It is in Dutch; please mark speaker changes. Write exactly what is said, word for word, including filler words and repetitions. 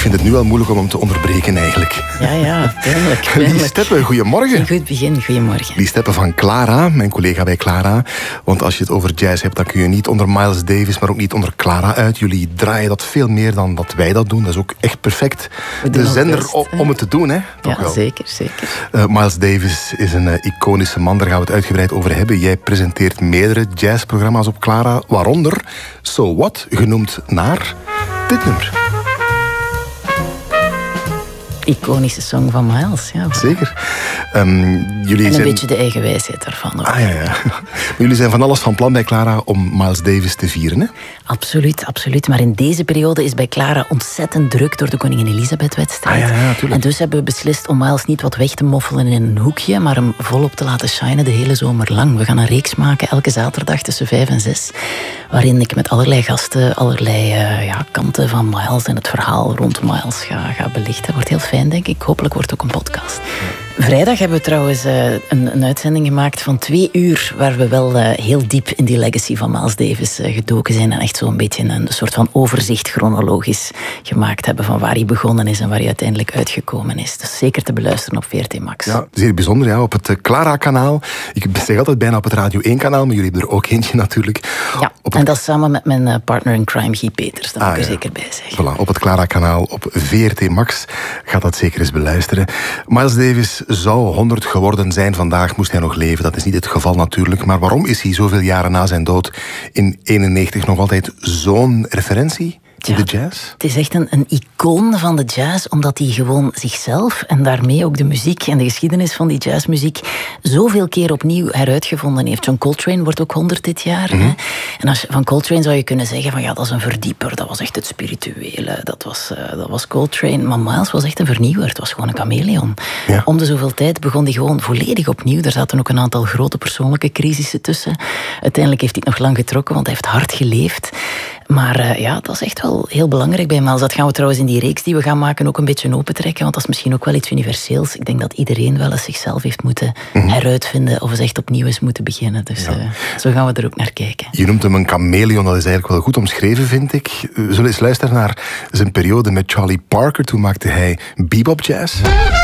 Speaker 1: vind het nu al moeilijk om hem te onderbreken eigenlijk.
Speaker 2: Ja, ja, pijnlijk.
Speaker 1: Lies Steppe, goedemorgen.
Speaker 2: Een goed begin, goedemorgen.
Speaker 1: Lies Steppe van Clara, mijn collega bij Clara. Want als je het over jazz hebt, dan kun je niet onder Miles Davis, maar ook niet onder Clara uit. Jullie draaien dat veel meer dan dat wij dat doen. Dat is ook echt perfect. De zender best, om, om het te doen, hè? Toch
Speaker 2: ja,
Speaker 1: wel.
Speaker 2: zeker, zeker.
Speaker 1: Uh, Miles Davis is een uh, iconische man, daar gaan we het uitgebreid over hebben. Jij presenteert meerdere jazzprogramma's op Clara, waaronder So What, genoemd naar dit nummer.
Speaker 2: Iconische song van Miles, ja.
Speaker 1: Zeker. Um, jullie
Speaker 2: en een
Speaker 1: zijn...
Speaker 2: beetje de eigen wijsheid daarvan. Ook.
Speaker 1: Ah ja, ja. Maar jullie zijn van alles van plan bij Clara om Miles Davis te vieren, hè?
Speaker 2: Absoluut, absoluut. Maar in deze periode is bij Clara ontzettend druk door de Koningin Elisabeth-wedstrijd.
Speaker 1: Ah, ja, ja, tuurlijk.
Speaker 2: En dus hebben we beslist om Miles niet wat weg te moffelen in een hoekje, maar hem volop te laten shinen de hele zomer lang. We gaan een reeks maken elke zaterdag tussen vijf en zes, waarin ik met allerlei gasten allerlei uh, ja, kanten van Miles en het verhaal rond Miles ga, ga belichten. Wordt heel fijn, denk ik. Hopelijk wordt het ook een podcast. Vrijdag hebben we trouwens uh, een, een uitzending gemaakt van twee uur, waar we wel uh, heel diep in die legacy van Miles Davis uh, gedoken zijn en echt zo'n beetje een soort van overzicht chronologisch gemaakt hebben van waar hij begonnen is en waar hij uiteindelijk uitgekomen is. Dus zeker te beluisteren op V R T Max.
Speaker 1: Ja, zeer bijzonder, ja, op het uh, Clara-kanaal. Ik zeg altijd bijna op het Radio één-kanaal, maar jullie hebben er ook eentje natuurlijk.
Speaker 2: Ja, op en het... dat samen met mijn uh, partner in crime, Guy Peters. Dat ah, moet ik er ja. zeker bij zeggen.
Speaker 1: Voilà, op het Clara-kanaal op V R T Max. Gaat dat zeker eens beluisteren. Miles Davis zou honderd geworden zijn vandaag, moest hij nog leven. Dat is niet het geval natuurlijk. Maar waarom is hij zoveel jaren na zijn dood in eenennegentig nog altijd zo'n referentie in ja, de jazz?
Speaker 2: Het is echt een, een icoon van de jazz, omdat hij gewoon zichzelf en daarmee ook de muziek en de geschiedenis van die jazzmuziek zoveel keer opnieuw heruitgevonden heeft. John Coltrane wordt ook honderd dit jaar. Mm-hmm. Hè? En als je, van Coltrane zou je kunnen zeggen van ja, dat is een verdieper, dat was echt het spirituele, dat was, uh, dat was Coltrane. Maar Miles was echt een vernieuwer, het was gewoon een chameleon. Ja. Om de zoveel tijd begon hij gewoon volledig opnieuw. Er zaten ook een aantal grote persoonlijke crisissen tussen. Uiteindelijk heeft hij het nog lang getrokken, want hij heeft hard geleefd. Maar uh, ja, dat is echt wel heel belangrijk bij Miles. Dat gaan we trouwens in die reeks die we gaan maken ook een beetje opentrekken, want dat is misschien ook wel iets universeels. Ik denk dat iedereen wel eens zichzelf heeft moeten mm-hmm. heruitvinden of eens echt opnieuw eens moeten beginnen. Dus ja. uh, zo gaan we er ook naar kijken.
Speaker 1: Je noemt hem een chameleon, dat is eigenlijk wel goed omschreven, vind ik. We zullen eens luisteren naar zijn periode met Charlie Parker. Toen maakte hij bebop jazz.